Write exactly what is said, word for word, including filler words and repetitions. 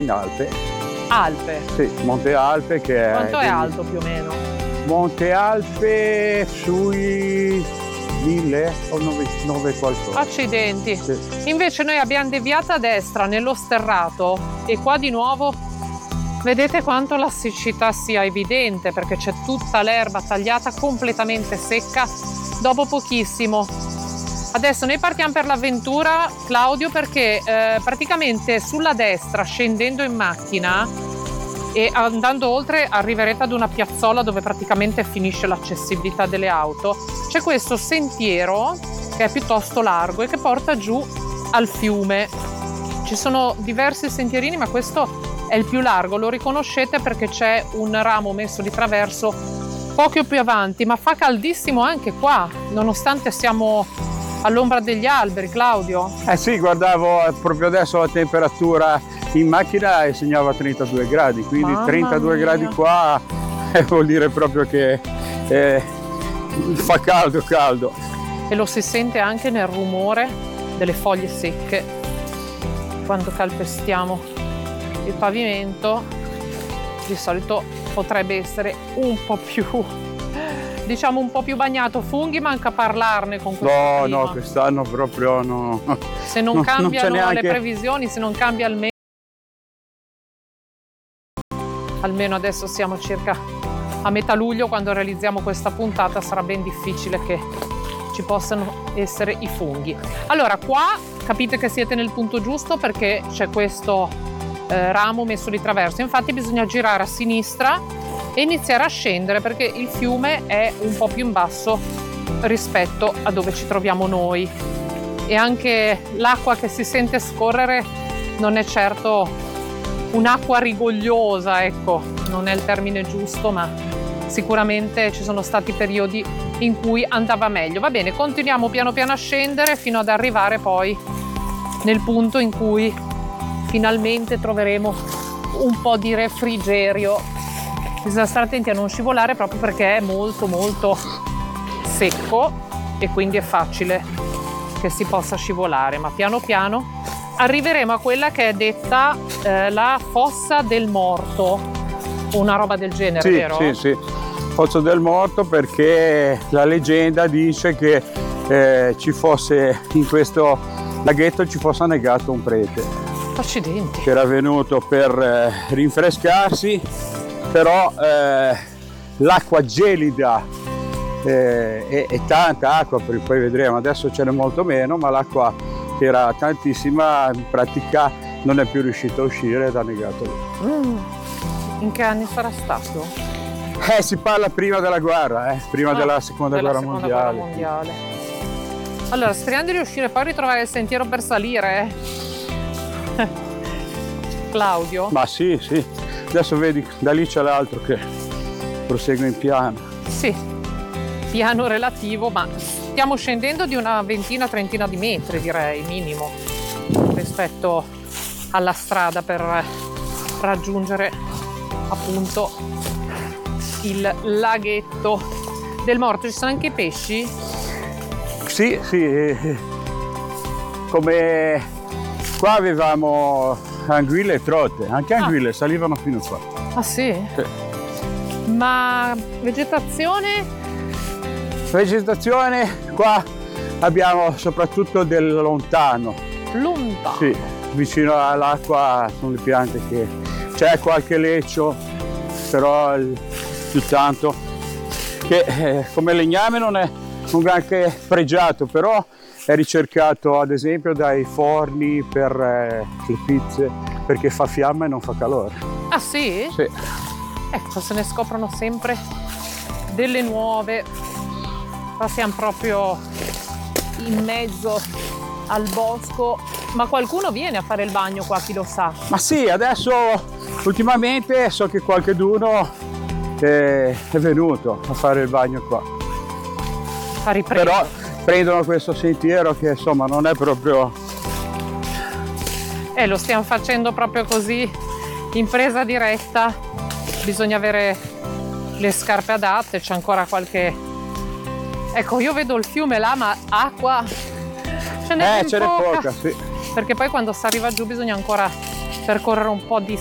in Alpe. Alpe? Sì, Monte Alpe che è... Quanto è alto più o meno? Monte Alpe sui mille o nove qualcosa. Accidenti. Sì. Invece noi abbiamo deviato a destra nello sterrato e qua di nuovo vedete quanto la siccità sia evidente, perché c'è tutta l'erba tagliata completamente secca dopo pochissimo. Adesso noi partiamo per l'avventura, Claudio, perché eh, praticamente sulla destra, scendendo in macchina e andando oltre, arriverete ad una piazzola dove praticamente finisce l'accessibilità delle auto. C'è questo sentiero che è piuttosto largo e che porta giù al fiume. Ci sono diversi sentierini, ma questo è il più largo, lo riconoscete perché c'è un ramo messo di traverso poco più avanti, ma fa caldissimo anche qua, nonostante siamo all'ombra degli alberi, Claudio. Eh sì, guardavo proprio adesso la temperatura in macchina e segnava trentadue gradi, quindi Mamma trentadue mia. gradi qua eh, vuol dire proprio che eh, fa caldo caldo. E lo si sente anche nel rumore delle foglie secche quando calpestiamo il pavimento. Di solito potrebbe essere un po' più, diciamo un po' più bagnato. Funghi manca parlarne con questo No, clima. no, quest'anno proprio no. Se non no, cambiano non c'è neanche... le previsioni, se non cambia almeno, almeno adesso siamo circa a metà luglio, quando realizziamo questa puntata sarà ben difficile che ci possano essere i funghi. Allora qua capite che siete nel punto giusto, perché c'è questo eh, ramo messo di traverso, infatti bisogna girare a sinistra e iniziare a scendere perché il fiume è un po' più in basso rispetto a dove ci troviamo noi, e anche l'acqua che si sente scorrere non è certo un'acqua rigogliosa, ecco, non è il termine giusto, ma sicuramente ci sono stati periodi in cui andava meglio. Va bene, continuiamo piano piano a scendere fino ad arrivare poi nel punto in cui finalmente troveremo un po' di refrigerio. Bisogna stare attenti a non scivolare proprio perché è molto molto secco e quindi è facile che si possa scivolare, ma piano piano arriveremo a quella che è detta eh, la Fossa del Morto, una roba del genere, sì, vero? Sì, sì, Fossa del Morto, perché la leggenda dice che eh, ci fosse in questo laghetto ci fosse annegato un prete. Accidenti. Che era venuto per eh, rinfrescarsi, però eh, l'acqua gelida eh, e, e tanta acqua, perché poi vedremo, adesso ce n'è molto meno, ma l'acqua che era tantissima in pratica non è più riuscita a uscire ed ha annegato lì. Mm. In che anni sarà stato? Eh, si parla prima della guerra, eh, prima Ah, della seconda, della guerra, seconda mondiale. guerra mondiale. Allora, speriamo di riuscire poi a ritrovare il sentiero per salire. Claudio? Ma sì, sì. Adesso vedi, da lì c'è l'altro che prosegue in piano. Sì, piano relativo, ma stiamo scendendo di una ventina, trentina di metri, direi, minimo, rispetto alla strada per raggiungere appunto il laghetto del Morto. Ci sono anche i pesci? Sì, sì. eh, Come qua avevamo anguille e trote, anche anguille Ah. salivano fino qua. Ah sì? Sì. Ma vegetazione? Vegetazione, qua abbiamo soprattutto del lontano. Lontano? Sì, vicino all'acqua sono le piante che c'è qualche leccio, però il- più tanto che eh, come legname non è un granché pregiato, però è ricercato ad esempio dai forni per eh, le pizze, perché fa fiamma e non fa calore. Ah sì? Sì. Ecco, se ne scoprono sempre delle nuove. Qua siamo proprio in mezzo al bosco, ma qualcuno viene a fare il bagno qua, chi lo sa? Ma sì, adesso ultimamente so che qualcheduno eh, è venuto a fare il bagno qua, A riprendere. però prendono questo sentiero che insomma non è proprio... Eh, lo stiamo facendo proprio così, in presa diretta. Bisogna avere le scarpe adatte, c'è ancora qualche... Ecco, io vedo il fiume là, ma acqua ce n'è Eh, ben ce n'è poca. poca, sì. Perché poi quando si arriva giù bisogna ancora percorrere un po' di